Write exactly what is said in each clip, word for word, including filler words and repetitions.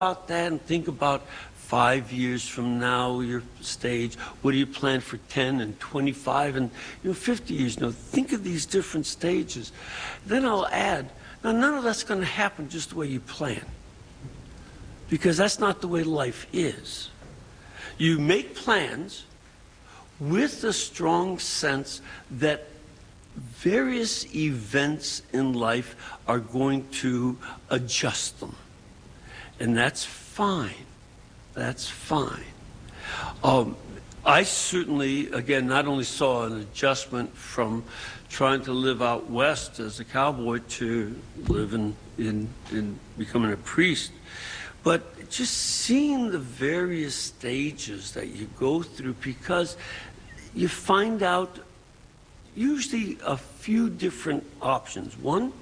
about that and think about five years from now, your stage. What do you plan for ten and twenty-five and you know fifty years? You know, think of these different stages. Then I'll add, now none of that's going to happen just the way you plan, because that's not the way life is. You make plans with a strong sense that various events in life are going to adjust them. And that's fine. That's fine. Um, I certainly, again, not only saw an adjustment from trying to live out west as a cowboy to living in, in becoming a priest, but just seeing the various stages that you go through, because you find out usually a few different options. One,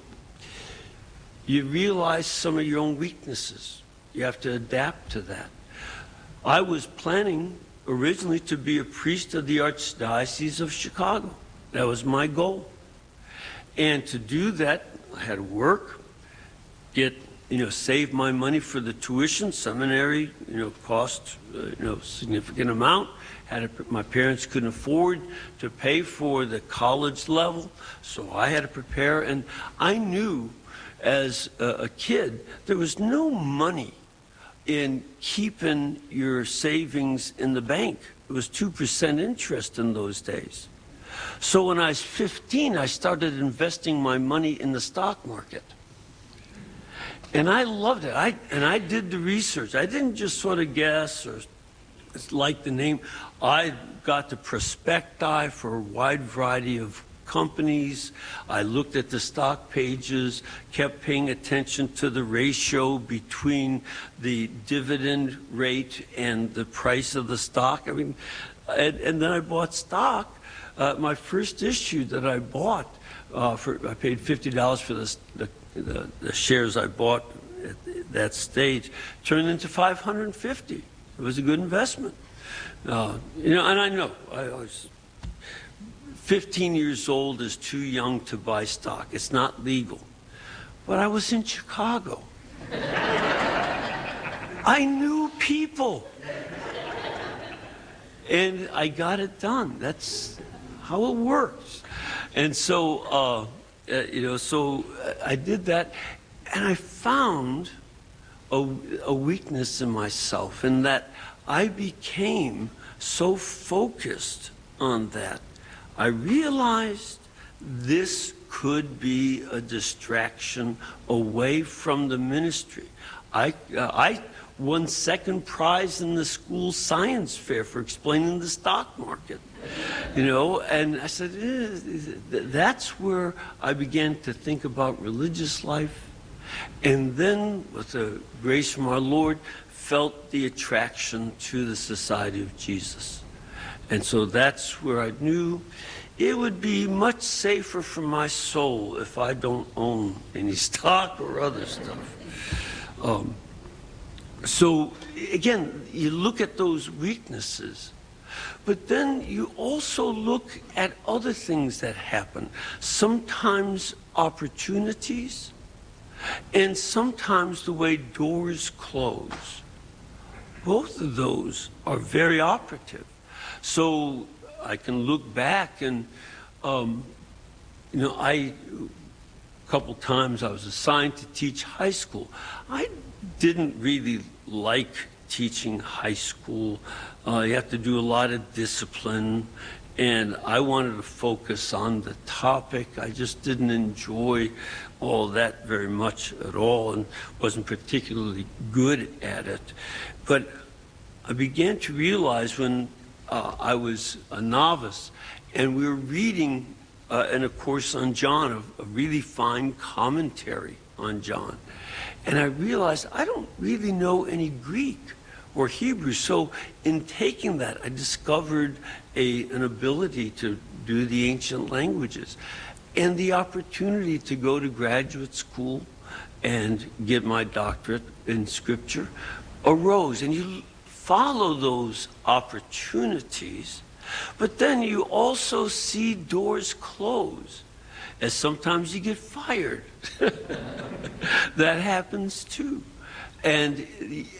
you realize some of your own weaknesses. You have to adapt to that. I was planning originally to be a priest of the Archdiocese of Chicago. That was my goal. And to do that, I had to work, get, you know, save my money for the tuition. Seminary, you know, cost, uh, you know, significant amount. Had to, my parents couldn't afford to pay for the college level, so I had to prepare. And I knew as a, a kid, there was no money in keeping your savings in the bank. It was two percent interest in those days. So when I was fifteen, I started investing my money in the stock market. And I loved it. I, and I did the research. I didn't just sort of guess or like the name. I got the prospecti for a wide variety of companies. I looked at the stock pages, kept paying attention to the ratio between the dividend rate and the price of the stock. I mean, and, and then I bought stock. Uh, my first issue that I bought, uh, for I paid fifty dollars for this, the, the, the shares I bought at that stage, turned into five hundred fifty. It was a good investment. Uh, you know, and I know I was fifteen years old is too young to buy stock. It's not legal. But I was in Chicago. I knew people. And I got it done. That's how it works. And so, uh, uh, you know, so I did that, and I found a, a weakness in myself, in that I became so focused on that. I realized this could be a distraction away from the ministry. I, uh, I won second prize in the school science fair for explaining the stock market, you know, and I said, eh, that's where I began to think about religious life. And then, with the grace from our Lord, felt the attraction to the Society of Jesus. And so that's where I knew it would be much safer for my soul if I don't own any stock or other stuff. Um, so again, you look at those weaknesses, but then you also look at other things that happen. Sometimes opportunities, and sometimes the way doors close. Both of those are very operative. So I can look back and, um, you know, I, a couple times I was assigned to teach high school. I didn't really like teaching high school. Uh, you have to do a lot of discipline, and I wanted to focus on the topic. I just didn't enjoy all that very much at all, and wasn't particularly good at it. But I began to realize when uh, I was a novice, and we were reading uh, in a course on John, a, a really fine commentary on John, and I realized I don't really know any Greek or Hebrew. So in taking that, I discovered a, an ability to do the ancient languages, and the opportunity to go to graduate school and get my doctorate in Scripture arose. And you follow those opportunities, but then you also see doors close, as sometimes you get fired. That happens too. And